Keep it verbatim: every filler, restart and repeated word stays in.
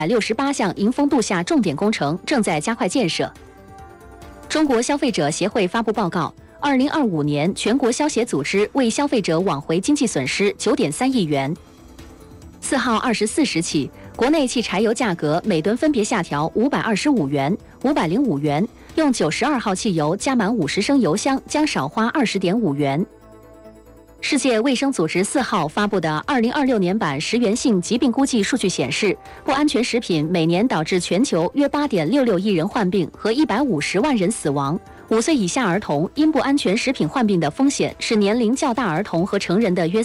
六十八项迎峰度夏重点工程正在加快建设。中国消费者协会发布报告，二零二五年全国消协组织为消费者挽回经济损失九点三亿元。四号二十四时起，国内汽柴油价格每吨分别下调五百二十五元、五百零五元，用九十二号汽油加满五十升油箱将少花二十点五元。世界卫生组织四号发布的二零二六年版食源性疾病估计数据显示，不安全食品每年导致全球约八点六六亿人患病和一百五十万人死亡。五岁以下儿童因不安全食品患病的风险是年龄较大儿童和成人的约